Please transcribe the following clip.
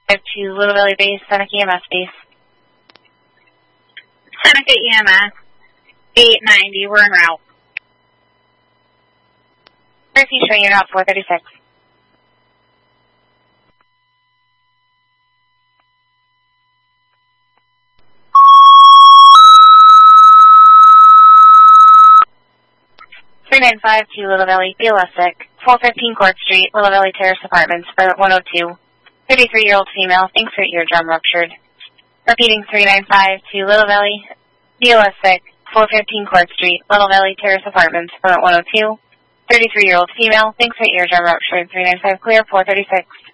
to Little Valley Base, Seneca EMS Base. Seneca EMS, 890, we're en route. Mercy showing you out 436. to Little Valley, BLS sick, 415 Court Street, Little Valley Terrace Apartments, Permit 102. 33-year-old female, thinks her eardrum ruptured. Repeating 395 to Little Valley, BLS sick, 415 Court Street, Little Valley Terrace Apartments, Permit 102. 33-year-old female, thinks her eardrum ruptured. 395 clear, 436.